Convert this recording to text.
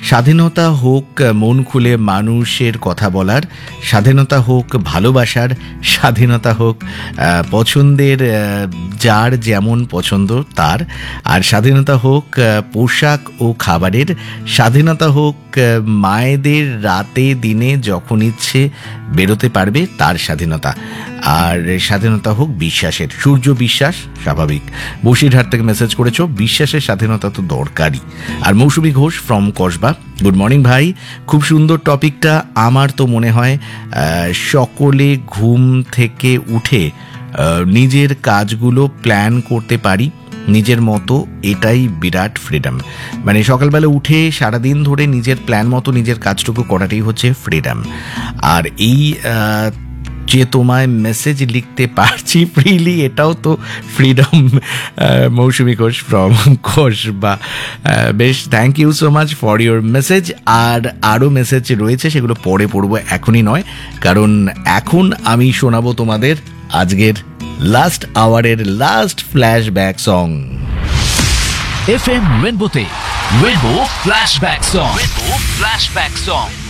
স্বাধীনতা হোক মন খুলে মানুষের কথা বলার, স্বাধীনতা হোক ভালোবাসার, স্বাধীনতা হোক পছন্দের, যার যেমন পছন্দ তার, আর স্বাধীনতা হোক পোশাক ও খাবারের, স্বাধীনতা হোক মায়েদের রাতে দিনে যখন ইচ্ছে বেরোতে পারবে তার স্বাধীনতা, আর স্বাধীনতা হোক বিশ্বাসের। সূর্য বিশ্বাস, স্বাভাবিক, বসিরহাট থেকে মেসেজ করেছো, বিশ্বাসের স্বাধীনতা তো দরকারই। আর মৌসুমী Ghosh from Kasba, good morning ভাই, খুব সুন্দর টপিকটা। আমার তো মনে হয় সকলে ঘুম থেকে উঠে নিজের কাজগুলো প্ল্যান করতে পারি নিজের মতো, এটাই বিরাট ফ্রিডম। মানে সকালবেলা উঠে সারাদিন ধরে নিজের প্ল্যান মতো নিজের কাজটুকু করাটাই হচ্ছে ফ্রিডম। আর এই যে তোমায় মেসেজ লিখতে পারছি ফ্রিলি, এটাও তো freedom. Mousumi Ghosh from Kasba, বেশ, thank you so much for your message. আর আরও মেসেজ রয়েছে, সেগুলো পরে পড়বো, এখনই নয়, কারণ এখন আমি শোনাবো তোমাদের আজকের last আওয়ারের last flashback song. FM রেনবোতে rainbow flashback song.